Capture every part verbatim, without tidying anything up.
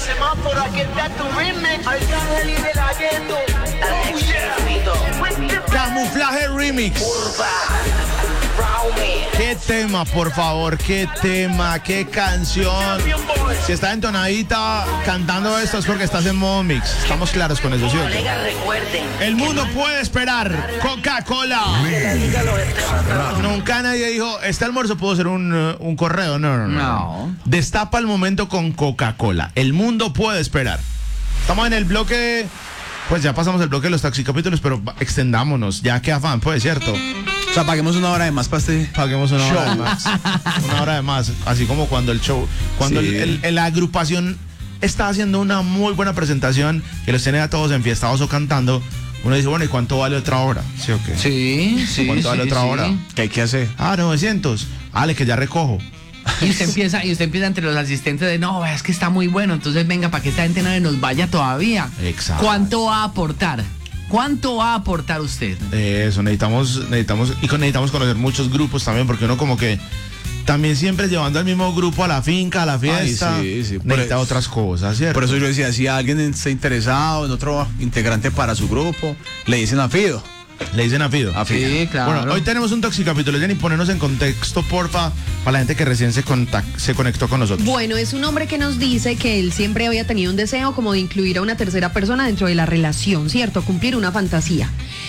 semáforo, aquí está tu remix. Arcángel y de la gueto. Oh, yeah. Camuflaje Remix. Qué tema, por favor, qué tema, qué canción. Si estás entonadita cantando esto es porque estás en modo mix. Estamos claros con eso, ¿cierto? El mundo puede esperar. Coca-Cola. Nunca nadie dijo, este almuerzo pudo ser un, uh, un correo. No, no, no, No. Destapa el momento con Coca-Cola. El mundo puede esperar. Estamos en el bloque. Pues ya pasamos el bloque de los taxicapítulos, pero extendámonos. Ya que afán, pues, ¿cierto? O sea, paguemos una hora de más para este Paguemos una show. hora de más. Una hora de más. Así como cuando el show, cuando Sí. el, el- el- la agrupación está haciendo una muy buena presentación, que los tiene a todos enfiestados o cantando, uno dice, bueno, ¿y cuánto vale otra hora? ¿Sí o qué? Sí, sí. ¿Cuánto vale sí, otra sí. hora? ¿Qué hay que hacer? Ah, novecientos. Ale, que ya recojo. Y usted empieza, y usted empieza entre los asistentes de no, es que está muy bueno, entonces venga para que esta gente no nos vaya todavía. Exacto. ¿Cuánto va a aportar? ¿Cuánto va a aportar usted? Eso, necesitamos, necesitamos, y con- necesitamos conocer muchos grupos también, porque uno como que también siempre llevando al mismo grupo a la finca, a la fiesta, sí, sí. Por necesita eso- otras cosas, ¿cierto? Por eso yo decía, si alguien está interesado en otro integrante para su grupo, le dicen a Fido. Le dicen a Fido. A Fido. Sí, claro. Bueno, hoy tenemos un toxicapítulo, Jenny, ponernos en contexto, porfa, para la gente que recién se, contac- se conectó con nosotros. Bueno, es un hombre que nos dice que él siempre había tenido un deseo como de incluir a una tercera persona dentro de la relación, ¿cierto? Cumplir una fantasía.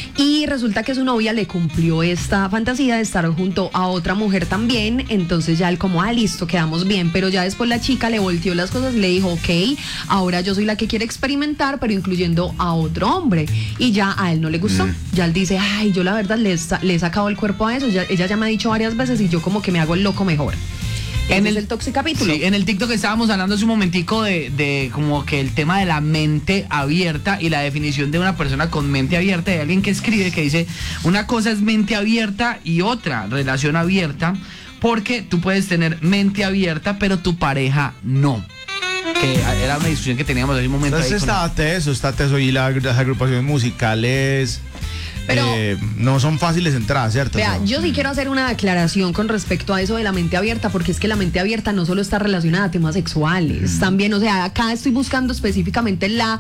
Y resulta que su novia le cumplió esta fantasía de estar junto a otra mujer también, entonces ya él como, ah, listo, quedamos bien, pero ya después la chica le volteó las cosas y le dijo, ok, ahora yo soy la que quiere experimentar, pero incluyendo a otro hombre. Y ya a él no le gustó. Ya él dice, ay, yo la verdad le, sa- le he sacado el cuerpo a eso, ya- ella ya me ha dicho varias veces y yo como que me hago el loco mejor. En En el- el, el toxicapítulo. Sí, en el TikTok estábamos hablando hace un momentico de, de como que el tema de la mente abierta y la definición de una persona con mente abierta. Hay alguien que escribe que dice, una cosa es mente abierta y otra relación abierta, porque tú puedes tener mente abierta, pero tu pareja no. Que era una discusión que teníamos hace un momento. ahí Entonces con- está teso, está teso y la- las agrupaciones musicales Pero- eh, no son fáciles de entrar, ¿cierto? Vea, No. yo sí quiero hacer una aclaración con respecto a eso de la mente abierta, porque es que la mente abierta no solo está relacionada a temas sexuales, también, o sea, acá estoy buscando específicamente la,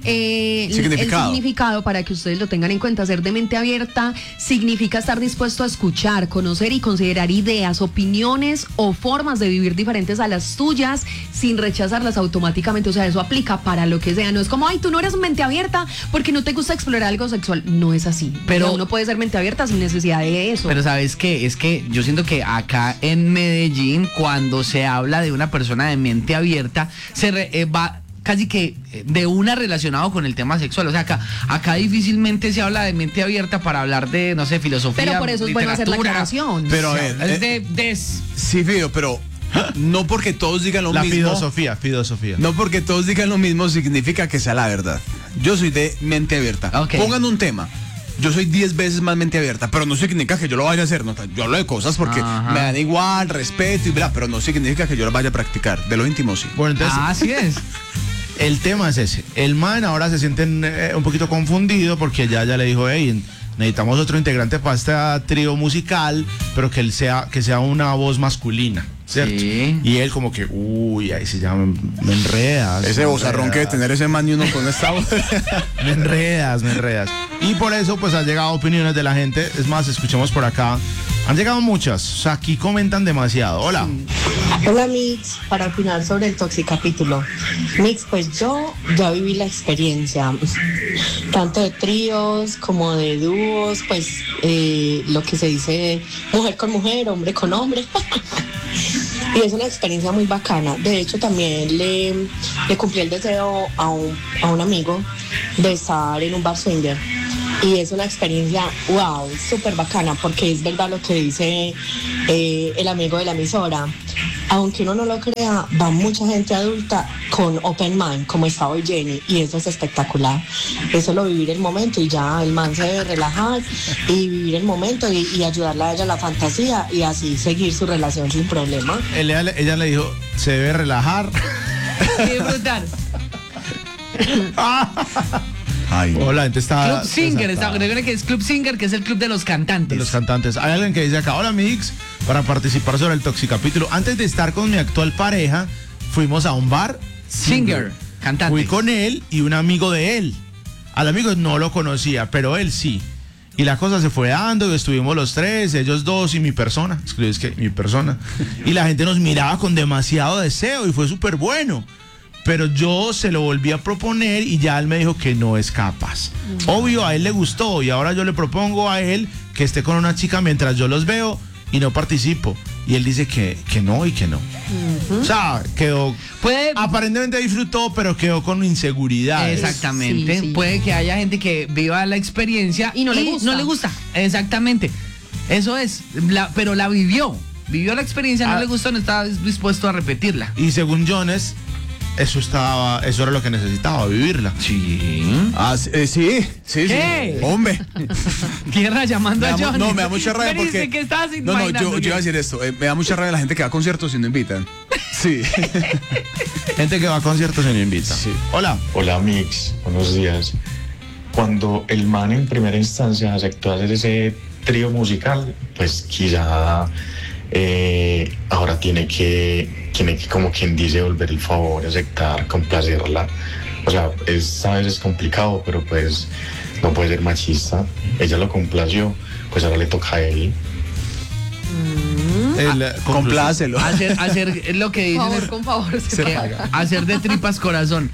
eh, el- Significado. el significado para que ustedes lo tengan en cuenta. Ser de mente abierta significa estar dispuesto a escuchar, conocer y considerar ideas, opiniones o formas de vivir diferentes a las tuyas sin rechazarlas automáticamente. O sea, eso aplica para lo que sea. No es como, ay, tú no eres mente abierta porque no te gusta explorar algo sexual. No es así. Pero- O sea, uno puede ser mente abierta sin necesidad de eso. Pero ¿sabes qué? Es que yo siento que acá en Medellín, cuando se habla de una persona de mente abierta, se re- eh, va casi que eh, de una relacionado con el tema sexual. O sea, acá, acá difícilmente se habla de mente abierta para hablar de, no sé, filosofía, Pero por eso es bueno hacer la literatura. aclaración. Pero a ver, Es eh, de des... sí, Fido, pero no porque todos digan lo La mismo. filosofía, filosofía. No porque todos digan lo mismo significa que sea la verdad. Yo soy de mente abierta. Ok. Pongan un tema. Yo soy diez veces más mente abierta, pero no significa que yo lo vaya a hacer. No, yo hablo de cosas porque Ajá. me dan igual, respeto y bla, pero no significa que yo lo vaya a practicar. De lo íntimo sí. Bueno, entonces, Ah, así es. el tema es ese. El man ahora se siente eh, un poquito confundido porque ya, ya le dijo, hey, necesitamos otro integrante para este trío musical, pero que él sea, que sea una voz masculina, ¿cierto? Sí. Y él como que, uy, ahí se llama, me enredas. Ese me bozarrón que de enredas, tener ese man y uno con esta voz. Me enredas, me enredas. Y por eso, pues, han llegado opiniones de la gente. Es más, escuchemos por acá. Han llegado muchas. O sea, aquí comentan demasiado. Hola. Hola Mix, para opinar sobre el toxicapítulo. Mix, pues yo ya viví la experiencia, tanto de tríos como de dúos, pues eh, lo que se dice mujer con mujer, hombre con hombre. Y es una experiencia muy bacana. De hecho, también le, le cumplí el deseo a un, a un amigo de estar en un bar swinger. Y es una experiencia, wow, súper bacana, porque es verdad lo que dice eh, el amigo de la emisora. Aunque uno no lo crea, va mucha gente adulta con open mind, como está hoy Jenny, y eso es espectacular. Eso es lo vivir el momento y ya el man se debe relajar y vivir el momento y, y ayudarle a ella a la fantasía y así seguir su relación sin problema. Ella, le- ella le dijo, se debe relajar. Y disfrutar. Ay, Hola, la gente está... Club Singer, está, desatada. recuerden que es Club Singer, que es el club de los cantantes. De los cantantes. Hay alguien que dice acá, hola Mix, para participar sobre el toxicapítulo. Antes de estar con mi actual pareja, fuimos a un bar Singer. Cantante. Fui con él y un amigo de él. Al amigo no lo conocía, pero él sí. Y la cosa se fue dando y estuvimos los tres, ellos dos y mi persona. Es que mi persona. Y la gente nos miraba con demasiado deseo y fue súper bueno. Pero yo se lo volví a proponer y ya él me dijo que no es capaz. Obvio, a él le gustó y ahora yo le propongo a él que esté con una chica mientras yo los veo y no participo. Y él dice que, que no y que no. Uh-huh. O sea, quedó... Puede... Aparentemente disfrutó, pero quedó con inseguridades. Exactamente. Sí, sí. Puede que haya gente que viva la experiencia y no le gusta. No le gusta. Exactamente. Eso es. La, pero la vivió. Vivió la experiencia, no ah. le gustó, no estaba dispuesto a repetirla. Y según Jones... Eso estaba, eso era lo que necesitaba, vivirla. Sí. Ah, eh, sí, sí, ¿Qué? sí. Hombre. Tierra llamando Me a da mu- Johnny. No, me da mucha rabia Me dice porque... que estás No, no, yo, yo imaginando iba a decir esto. eh, me da mucha rabia la gente que va a conciertos y no invitan. Sí. Gente que va a conciertos y no invita. Sí. Hola. Hola Mix, buenos días. Cuando el man en primera instancia aceptó hacer ese trío musical, pues quizá eh, ahora tiene que, tiene que, como quien dice, volver el favor, aceptar, complacerla. O sea, es, a veces es complicado, pero pues no puede ser machista. Ella lo complació, pues ahora le toca a él. El, Ah, Complácelo. Hacer, hacer lo que dicen Por favor, es- con favor, se que- paga. hacer de tripas corazón.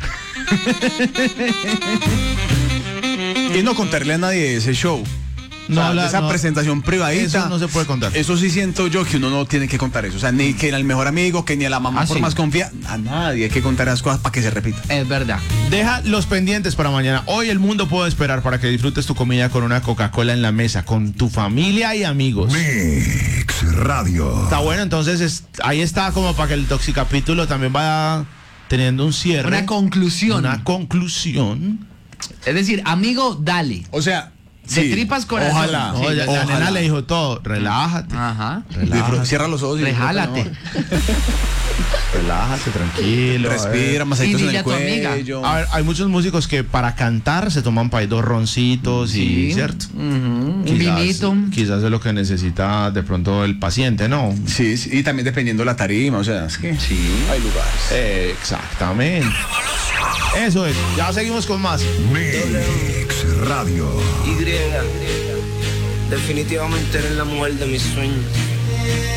Y no contarle a nadie ese show. No, O sea, la- esa no. presentación privadita. Eso no se puede contar. Eso sí siento yo que uno no tiene que contar eso. O sea, ni que al mejor amigo, que ni a la mamá Ah, por sí. más confía. A nadie hay que contar esas cosas para que se repita. Es verdad. Deja los pendientes para mañana. Hoy el mundo puede esperar para que disfrutes tu comida con una Coca-Cola en la mesa, con tu familia y amigos. Mix Radio. Está bueno, entonces es- ahí está como para que el Toxicapítulo también vaya teniendo un cierre. Una conclusión. Una conclusión. Es decir, amigo, dale. O sea, De sí, tripas corazón. Ojalá. No, ya- la ojalá. nena le dijo todo. Relájate. Ajá. Disfruta, cierra los ojos y Rejálate. disfruta, mi amor. Relájate, tranquilo. a ver. Respira, Y masaditos en dile el a tu amiga. cuello. A ver, hay muchos músicos que para cantar se toman para ahí dos roncitos y Sí. cierto. Ujú, un Quizás- vinito. Quizás es lo que necesita de pronto el paciente, ¿no? Sí, sí, y también dependiendo la tarima, o sea, es que Sí. hay lugares. Exactamente. Eso es. Ya seguimos con más. Mix Radio. Y, definitivamente eres la mujer de mis sueños.